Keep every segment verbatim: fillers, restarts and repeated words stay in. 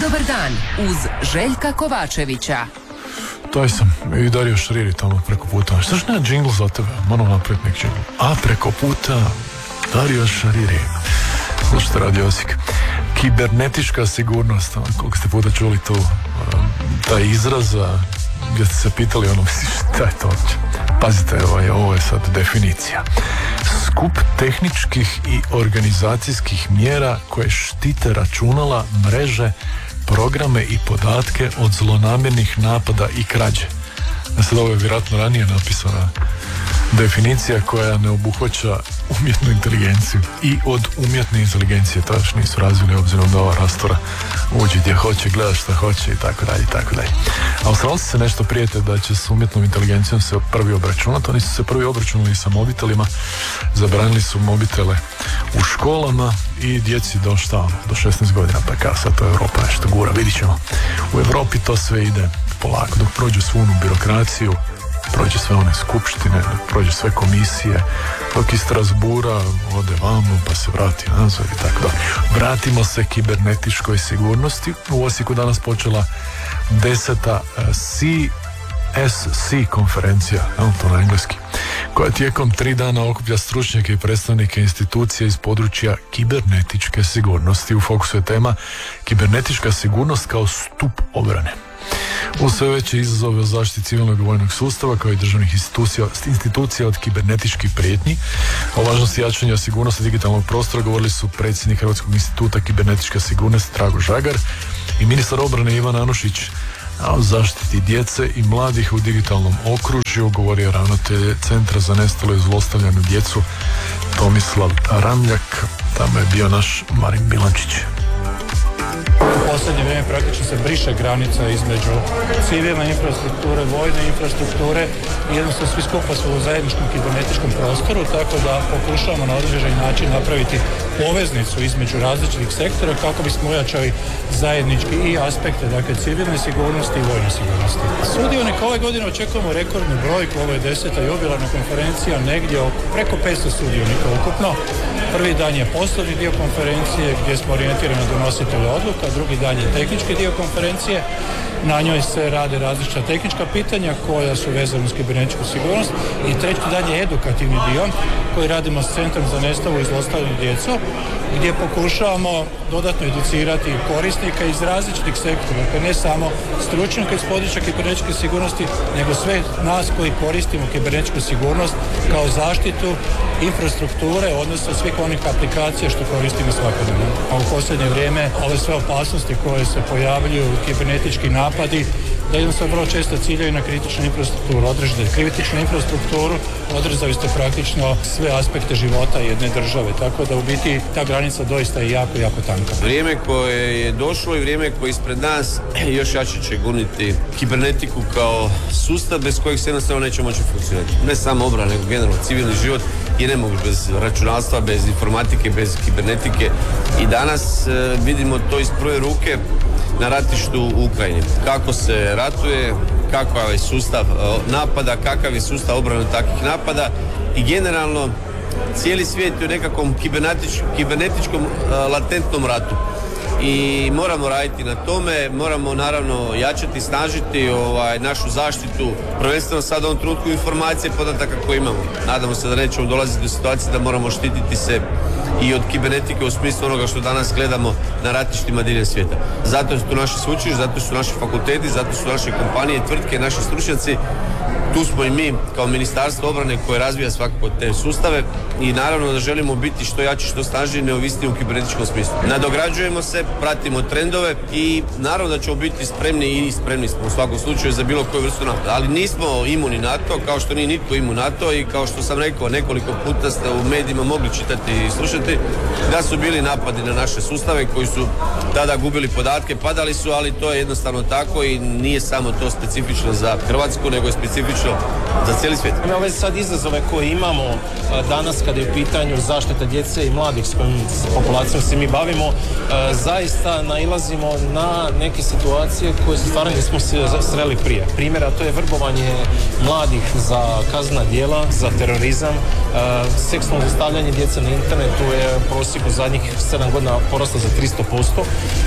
dobar dan uz Željka Kovačevića. Taj sam i Dario Šariri tamo preko puta. Što što nema džingl za tebe? Moram napraviti neki džingl. A preko puta Dario Šariri. Slušajte Radio Osijek. Kibernetička sigurnost. Koliko ste puta čuli tu taj izraz, gdje ste se pitali ono, šta je to uopće? Pazite, ovo je, ovo je sad definicija. Skup tehničkih i organizacijskih mjera koje štite računala, mreže, programe i podatke od zlonamjernih napada i krađe. Sad ovo je vjerojatno ranije napisana definicija koja ne obuhvaća umjetnu inteligenciju i od umjetne inteligencije to još nisu razvili obzirom da ova rastora uđi gdje hoće, gleda šta hoće i tako dalje i tako dalje. Australci se nešto prijete da će s umjetnom inteligencijom se prvi obračunati. Oni su se prvi obračunali sa mobitelima, zabranili su mobitele u školama i djeci do šta, do šesnaest godina, pa kao sad to Europa nešto gura, vidit ćemo. U Europi to sve ide polako, dok prođe svu onu birokraciju, prođe sve one skupštine, prođe sve komisije, dok iz Strasbura ode vamo pa se vrati nazad i tako da. Vratimo se kibernetičkoj sigurnosti. U Osijeku danas počela deseta C S C konferencija, evo to na engleski, koja tijekom tri dana okuplja stručnjake i predstavnike institucija iz područja kibernetičke sigurnosti. U fokusu je tema kibernetička sigurnost kao stup obrane. Uz sve veće izazove o zaštiti civilnog i vojnog sustava kao i državnih institucija, institucija od kibernetičkih prijetnji. O važnosti jačanja sigurnosti digitalnog prostora govorili su predsjednik Hrvatskog instituta kibernetičke sigurnosti Drago Žagar i ministar obrane Ivan Anušić. A o zaštiti djece i mladih u digitalnom okružju govorio ravnatelj Centra za nestalu i zlostavljanu djecu Tomislav Ramljak. Tamo je bio naš Marin Bilančić. U posljednje vrijeme praktično se briše granica između civilne infrastrukture, vojne infrastrukture i jednostavno svi skupa su u zajedničkom kibernetičkom prostoru, tako da pokušavamo na određeni način napraviti poveznicu između različitih sektora kako bismo ojačali zajednički i aspekte, dakle civilne sigurnosti i vojne sigurnosti. Sudionika ove godine očekujemo rekordnu brojku, ovo je deseta jubilarna konferencija, negdje preko petsto sudionika ukupno. Prvi dan je poslovni dio konferencije gdje smo orijentirani na donositelje odluka, drugi dan je tehnički dio konferencije. Na njoj se rade različita tehnička pitanja koja su vezana uz kibernetičku sigurnost i treći dan je edukativni dio koji radimo s Centrom za nestalu i zlostavljanu djecu gdje pokušavamo dodatno educirati korisnika iz različitih sektora, dakle ne samo stručnjaka iz područja kibernetičke sigurnosti, nego sve nas koji koristimo kibernetičku sigurnost kao zaštitu infrastrukture, odnosno svih onih aplikacija što koristimo svakodnevno. A u posljednje vrijeme ove sve opasnosti koje se pojavljuju, kibernetički napadi, da jednostavno vrlo često ciljaju na kritičnu infrastrukturu. Određene kritičnu infrastrukturu odrezali ste praktično sve aspekte života jedne države, tako da u biti ta granica doista je jako, jako tanka. Vrijeme koje je došlo i vrijeme koje je ispred nas još jače će guniti kibernetiku kao sustav bez kojeg se jednostavno neće moći funkcionirati. Ne samo obrana, nego generalno civilni život je nemoguć bez računalstva, bez informatike, bez kibernetike i danas e, vidimo to iz prve ruke na ratištu u Ukrajini. Kako se ratuje, kakav je sustav napada, kakav je sustav obrane od takvih napada i generalno cijeli svijet je u nekakvom kibernetič, kibernetičkom uh, latentnom ratu. I moramo raditi na tome, moramo naravno jačati, snažiti ovaj, našu zaštitu, prvenstveno sad u ovom trenutku informacije podataka koje imamo. Nadamo se da nećemo dolaziti do situacije da moramo štititi se i od kibernetike u smislu onoga što danas gledamo na ratištima diljem svijeta. Zato su tu naši sveučilišta, zato su naši fakulteti, zato su naše kompanije, tvrtke, naši stručnjaci. Tu smo i mi kao Ministarstvo obrane koje razvija svakako te sustave i naravno da želimo biti što jači, što snažniji, neovisniji u kibernetičkom smislu. Nadograđujemo se, pratimo trendove i naravno da ćemo biti spremni i spremni smo u svakom slučaju za bilo koju vrstu napada. Ali nismo imuni na to, kao što nije nitko imun na to i kao što sam rekao nekoliko puta ste u medijima mogli čitati i slušati da su bili napadi na naše sustave koji su tada gubili podatke, padali su, ali to je jednostavno tako i nije samo to specifično za Hrvatsku, nego je specifično isključivo za cijeli svijet. Ove sad izazove koje imamo a, danas kada je u pitanju zaštita djece i mladih s kojim s populacijom se mi bavimo, a, zaista nailazimo na neke situacije koje se stvarno nismo se sreli prije. Primjera, to je vrbovanje mladih za kaznena djela, za terorizam, a, seksualno zlostavljanje djece na internetu je prosjek u zadnjih sedam godina poraslo za tristo posto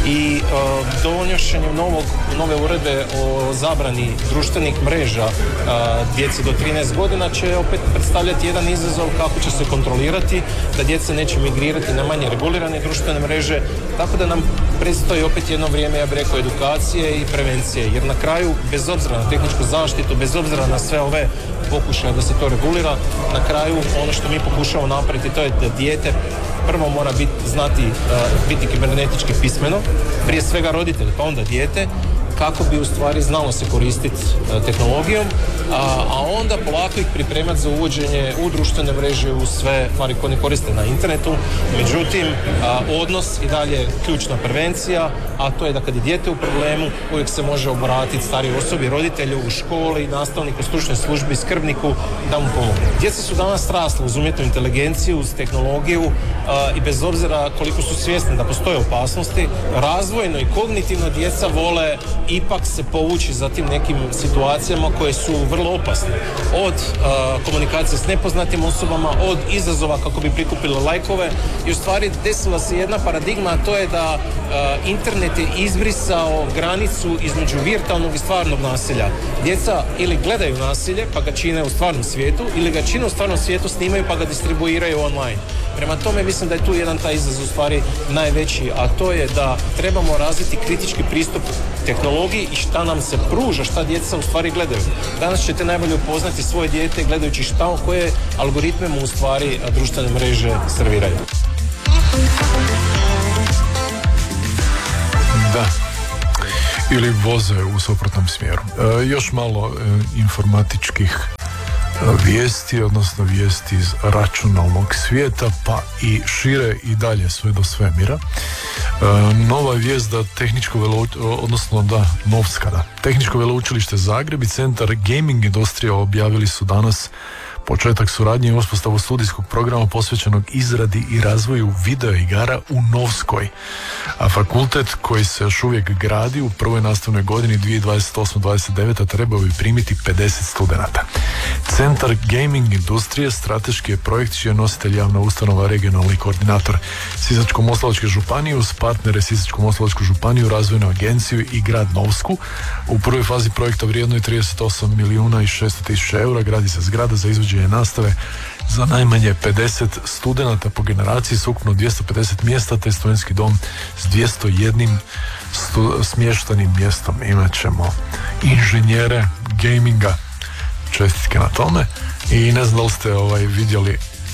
i a, donošenjem novog, nove uredbe o zabrani društvenih mreža a, djeci do trinaest godina će opet predstavljati jedan izazov kako će se kontrolirati, da djeca neće migrirati na manje regulirane društvene mreže, tako da nam predstoji opet jedno vrijeme, ja bih rekao, edukacije i prevencije, jer na kraju, bez obzira na tehničku zaštitu, bez obzira na sve ove pokušaje da se to regulira, na kraju ono što mi pokušamo napraviti, to je da dijete prvo mora biti, znati uh, biti kibernetički pismeno, prije svega roditelj, pa onda dijete, kako bi u stvari znalo se koristiti uh, tehnologijom, a, a onda polako ih pripremati za uvođenje u društvene mreže, u sve stvari koje ne koriste na internetu. Međutim, a, odnos i dalje ključna prevencija, a to je da kad je dijete u problemu, uvijek se može obratiti staroj osobi, roditelju u školi, nastavniku, stručnoj službi, skrbniku, da mu pomogne. Djeca su danas rasla uz umjetnu inteligenciju, uz tehnologiju a, i bez obzira koliko su svjesni da postoje opasnosti, razvojno i kognitivno djeca vole ipak se povući za tim nekim situacijama koje su vrlo opasne. Od uh, komunikacije s nepoznatim osobama, od izazova kako bi prikupili lajkove i u stvari desila se jedna paradigma, a to je da uh, internet je izbrisao granicu između virtualnog i stvarnog nasilja. Djeca ili gledaju nasilje pa ga čine u stvarnom svijetu ili ga čine u stvarnom svijetu, snimaju pa ga distribuiraju online. Prema tome mislim da je tu jedan taj izazov u stvari najveći, a to je da trebamo razviti kritički pristup tehnologiji i šta nam se pruža, šta djeca u stvari gledaju. Danas ćete najbolje upoznati svoje dijete gledajući šta, koje algoritme mu u stvari društvene mreže serviraju. Da. Ili voze u suprotnom smjeru. E, još malo e, informatičkih vijesti, odnosno vijesti iz računalnog svijeta, pa i šire i dalje sve do svemira. E, nova vijest da tehničko veleučilište, odnosno da Novska, da. Tehničko veleučilište Zagreb i Centar Gaming Industrija objavili su danas početak suradnje i uspostavu studijskog programa posvećenog izradi i razvoju video igara u Novskoj. A fakultet koji se još uvijek gradi u prvoj nastavnoj godini dvije tisuće dvadeset osma dvadeset deveta trebao bi primiti pedeset studenata. Centar Gaming Industrije strateški je projekt čiji je nositelj javna ustanova regionalni koordinator Sisačko-moslavačke županije uz partnere Sisačko-moslavačku županiju, razvojnu agenciju i grad Novsku. U prvoj fazi projekta vrijedno je trideset osam milijuna i šesto tisuća eura, gradi se zgrada za izvođenje nastave za najmanje pedeset studenata po generaciji s ukupno dvjesto pedeset mjesta, te studentski dom s dvjesto jedan stu, smještanim mjestom. Imat ćemo inženjere gaminga, čestitke na tome. I ne znam da li ste ovaj, vidjeli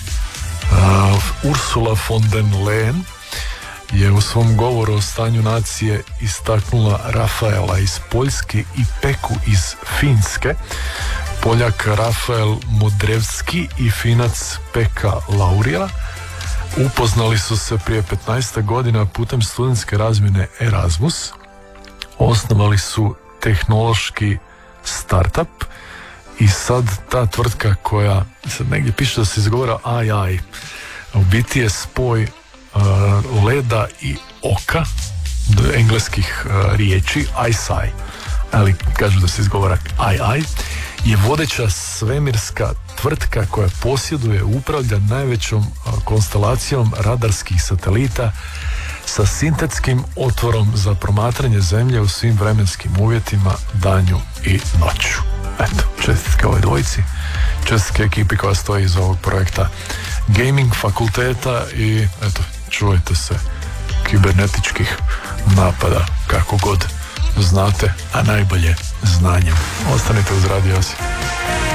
uh, Ursula von der Leyen je u svom govoru o stanju nacije istaknula Rafaela iz Poljske i Peku iz Finske. Poljak Rafael Modrevski i Finac Peka Laurija upoznali su se prije petnaest godina putem studentske razmjene Erasmus. Osnovali su tehnološki startup i sad ta tvrtka koja, sad negdje piše da se izgovara A I, u biti je spoj uh, leda i oka, engleskih uh, riječi, eyesight, ali kažu da se izgovara A I, je vodeća svemirska tvrtka koja posjeduje, upravlja najvećom uh, konstelacijom radarskih satelita sa sintetskim otvorom za promatranje zemlje u svim vremenskim uvjetima, danju i noću. Eto, čestitke ovoj dvojici, čestitke ekipi koja stoji iz ovog projekta Gaming fakulteta i eto, čuvajte se kibernetičkih napada kako god znate, a najbolje znanjem. Ostanite uz Radio Osijek.